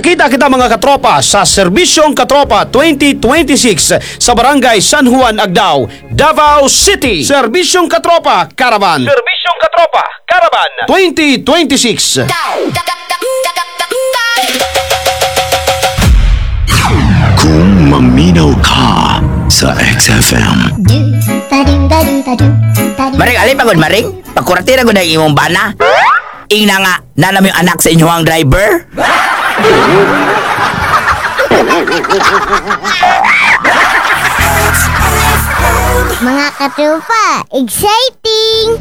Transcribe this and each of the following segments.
Kita-kita kita mga katropa sa Serbisyong Katropa 2026 sa Barangay San Juan, Agdao, Davao City. Serbisyong Katropa Caravan. Serbisyong Katropa Caravan 2026. Kung maminaw ka sa XFM. Maring, alin pagod, Maring? Pagkuratira ko na imong bana. Ingna nga, nanam yung anak sa inyong driver. Mga katropa, exciting!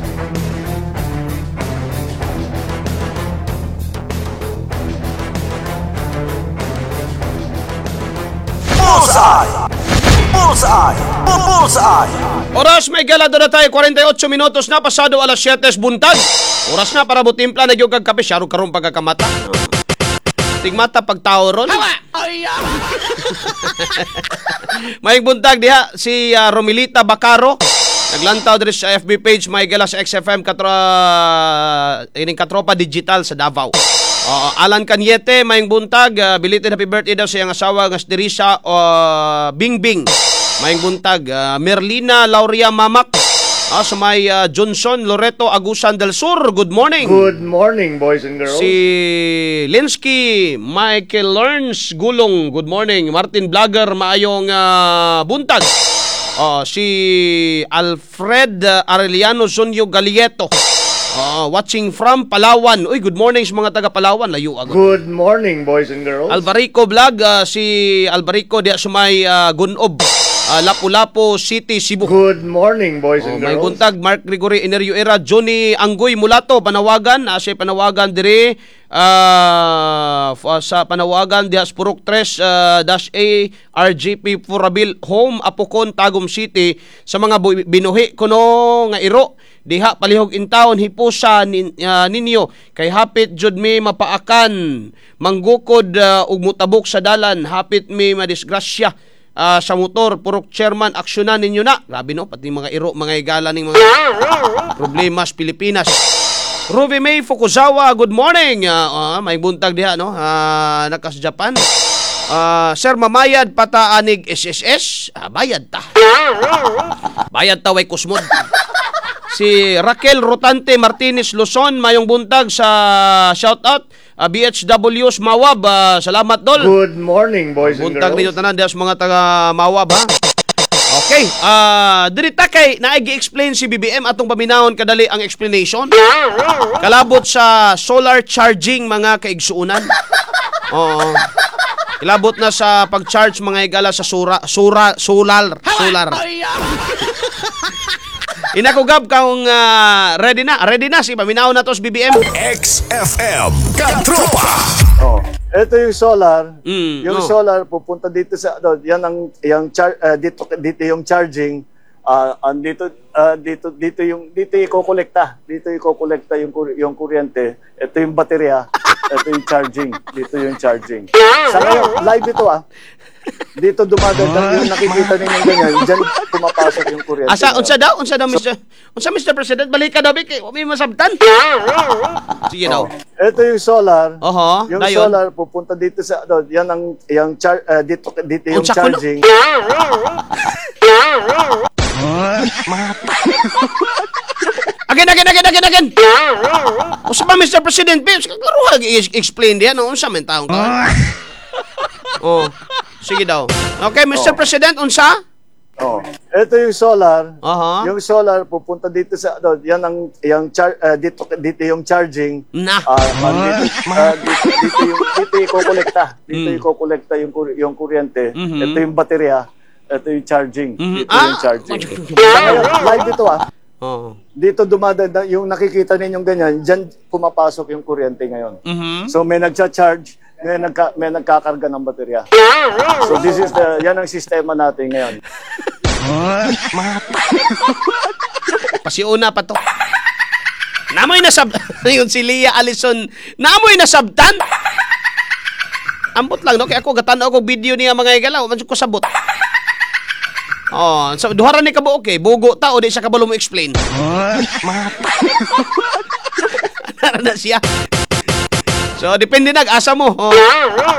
Oras may galado na tayo, 48 minutos na pasado alas 7 buntag. Oras na para butimpla na yung kagkape, syaro karong pagkakamata. Tigmata pagtao ron. May buntag diha si Romilita Bacaro. Naglantaw diri sa FB page may gala sa XFM ining Katropa Digital sa Davao. Alan Caniete, may buntag, belated happy birthday daw sa iyang asawa nga si Teresa Bingbing. May buntag, Merlina Lauria Mamak, sa may Johnson Loreto Agusan del Sur. Good morning. Good morning, boys and girls. Si Linsky Michael Learns Gulong, good morning. Martin Blogger, maayong buntag. Si Alfred Arellano Zunio Galieto, watching from Palawan. Uy, good morning sa mga taga Palawan. Layo agad. Good morning, boys and girls. Alvarico Vlog, si Alvarico diya sumay Gunob, Lapu-Lapu City, Cebu. Good morning, boys and May girls. buntag, Mark Gregory Enerio Era, Johnny Anggoy Mulato, panawagan, siya panawagan diri sa panawagan diha sa Purok 3 -A RGP Purabil Home Apokon Tagum City sa mga binuhi kuno nga iro diha palihog in town hipusa ninyo kay hapit jud mi mapaakan manggukod ug mutabok sa dalan, hapit mi madisgrasya sa motor. Purok chairman, aksyonan ninyo na. Grabe no, pati mga iro, mga igala ning mga problema sa Pilipinas. Ruby May Fukuzawa, good morning. May buntag diha no, nakas Japan. Sir, mamayad pata anig SSS? Bayad ta. Bayad ta way kusmod. Si Raquel Rotante Martinez Luzon, mayong buntag sa shoutout. BHW's Mawab, salamat dol. Good morning, boys and Buntag ninyo girls. tanan diha sa mga taga Mawab ha. Okay, dirita kay naigi-explain si BBM atong paminahon kadali ang explanation. Kalabot sa solar charging mga kaigsuunan. Oo. Kalabot na sa pag-charge mga igala sa solar. Inakugab kaung ready na si paminahon na to sa BBM. XFM Katropa. Ito yung solar. Yung oh. solar pupunta dito sa dito yung charging. Dito ikokolekta. Dito ikokolekta yung kuryente. Ito yung baterya. Ito yung charging. Dito yung charging. Sa ngayon, live ito Dito dumadagdag yung nakikita ninyo ganyan, diyan pumapasok yung kuryente. Unsa daw Mr. President, balik ka daw kay may masabtan. Sige daw. Ito yung solar. Yung dayon. solar pupunta dito sa dito yung Unsa kuno? charging. Again. Unsa ba Mr. President? Karuha explain diyan unsa man taong ka. Sige daw. Okay, Mr. President, unsa? Ito yung solar. Yung Yung solar pupunta dito sa dito yung charging. na. Dito ikokolekta. Dito ikokolekta yung kuryente. Ito yung baterya. Ito yung charging. Dito yung charging. Sa ngayon, live ito Dito dumadagdag yung nakikita ninyong ganyan, diyan pumapasok yung kuryente ngayon. So may nagcha-charge, may nagkakarga ng baterya. So this is yan ang sistema natin ngayon. Pasiuna pa to. Namoy yun si Leah Alison. Namoy nasabtan. Ambot lang no, kaya ako gatanaw ko video niya mga igalaw, man ko sabot. So duharan ni kabo okay, bugo ta o di siya kabalo mo explain. Nara na siya. So depende asa mo.